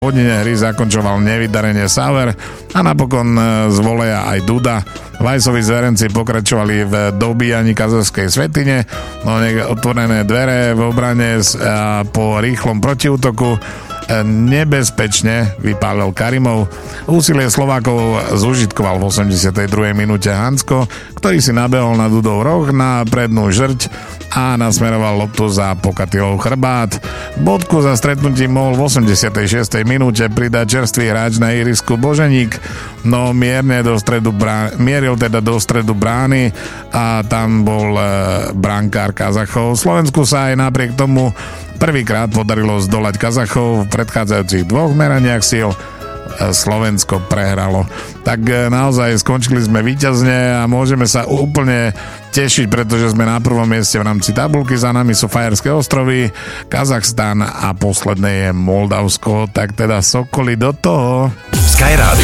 hodine hry zakončoval nevydarenie Sauer a napokon z voleja aj Duda. Vajsovi zverenci pokračovali v dobíjaní kazachskej svätyne, no otvorené dvere v obrane a po rýchlom protiútoku nebezpečne vypálil Karimov. Úsilie Slovákov zúžitkoval v 82. minúte Hansko, ktorý si nabehol na Dudov roh na prednú žrť a nasmeroval loptu za Pokatilov chrbát. Bodku za stretnutím mohol v 86. minúte pridať čerstvý hráč na ihrisku Boženík, no mieril teda do stredu brány a tam bol brankár Kazachov. Slovensku sa aj napriek tomu prvýkrát podarilo zdolať Kazachov v predchádzajúcich dvoch meraniach síl. Slovensko prehralo. Tak naozaj skončili sme víťazne a môžeme sa úplne tešiť, pretože sme na prvom mieste v rámci tabulky. Za nami sú Fajerské ostrovy, Kazachstan a posledné je Moldavsko. Tak teda Sokoli do toho. Sky Radio.